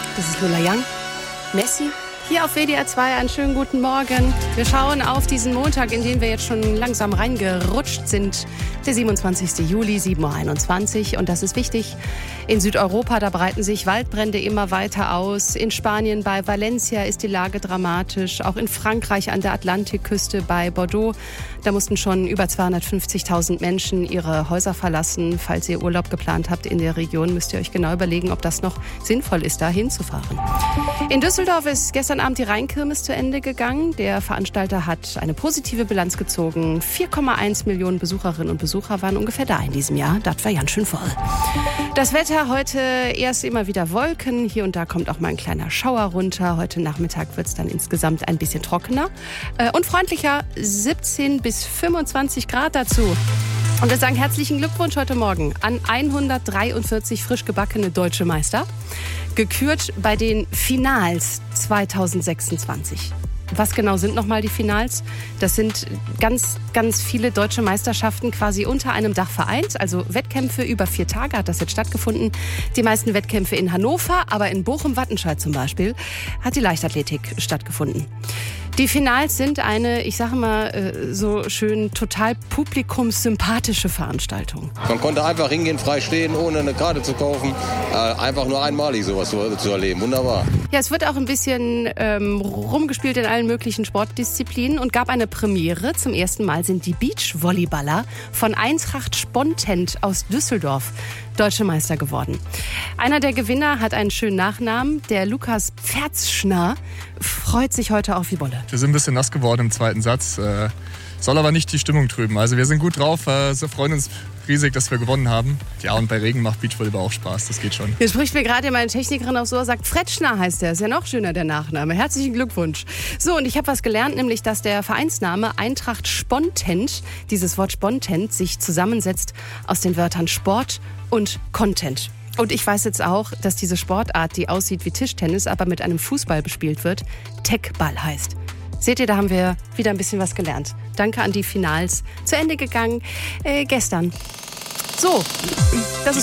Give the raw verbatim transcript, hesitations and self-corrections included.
Das ist Lola Young. Messi. Hier auf W D R zwei einen schönen guten Morgen. Wir schauen auf diesen Montag, in den wir jetzt schon langsam reingerutscht sind. Der siebenundzwanzigsten Juli, sieben Uhr einundzwanzig. Und das ist wichtig. In Südeuropa, da breiten sich Waldbrände immer weiter aus. In Spanien bei Valencia ist die Lage dramatisch. Auch in Frankreich an der Atlantikküste bei Bordeaux. Da mussten schon über zweihundertfünfzigtausend Menschen ihre Häuser verlassen. Falls ihr Urlaub geplant habt in der Region, müsst ihr euch genau überlegen, ob das noch sinnvoll ist, da hinzufahren. In Düsseldorf ist gestern Abend die Rheinkirmes zu Ende gegangen. Der Veranstalter hat eine positive Bilanz gezogen. vier Komma eins Millionen Besucherinnen und Besucher waren ungefähr da in diesem Jahr. Das war ganz schön voll. Das Wetter heute erst immer wieder Wolken. Hier und da kommt auch mal ein kleiner Schauer runter. Heute Nachmittag wird es dann insgesamt ein bisschen trockener und freundlicher. siebzehn bis fünfundzwanzig Grad dazu. Und wir sagen herzlichen Glückwunsch heute Morgen an hundertdreiundvierzig frisch gebackene deutsche Meister. Gekürt bei den Finals zweitausendsechsundzwanzig. Was genau sind nochmal die Finals? Das sind ganz, ganz viele deutsche Meisterschaften quasi unter einem Dach vereint. Also Wettkämpfe über vier Tage hat das jetzt stattgefunden. Die meisten Wettkämpfe in Hannover, aber in Bochum-Wattenscheid zum Beispiel hat die Leichtathletik stattgefunden. Die Finals sind eine, ich sage mal so schön, total publikumssympathische Veranstaltung. Man konnte einfach hingehen, frei stehen, ohne eine Karte zu kaufen. Äh, einfach nur einmalig sowas zu, zu erleben. Wunderbar. Ja, es wird auch ein bisschen ähm, rumgespielt in allen möglichen Sportdisziplinen und gab eine Premiere. Zum ersten Mal sind die Beachvolleyballer von Eintracht Spontent aus Düsseldorf Deutsche Meister geworden. Einer der Gewinner hat einen schönen Nachnamen. Der Lukas Pferzschner freut sich heute auf wie Bolle. Wir sind ein bisschen nass geworden im zweiten Satz. Äh, soll aber nicht die Stimmung trüben. Also wir sind gut drauf. Äh, wir freuen uns riesig, dass wir gewonnen haben. Ja, und bei Regen macht Beachvolleyball auch Spaß. Das geht schon. Hier spricht mir gerade meine Technikerin auch so, sagt Fretschner heißt der. Ist ja noch schöner, der Nachname. Herzlichen Glückwunsch. So, und ich habe was gelernt, nämlich, dass der Vereinsname Eintracht Spontent, dieses Wort Spontent, sich zusammensetzt aus den Wörtern Sport und Content. Und ich weiß jetzt auch, dass diese Sportart, die aussieht wie Tischtennis, aber mit einem Fußball bespielt wird, Techball heißt. Seht ihr, da haben wir wieder ein bisschen was gelernt. Danke an die Finals. Zu Ende gegangen äh, gestern. So, das ist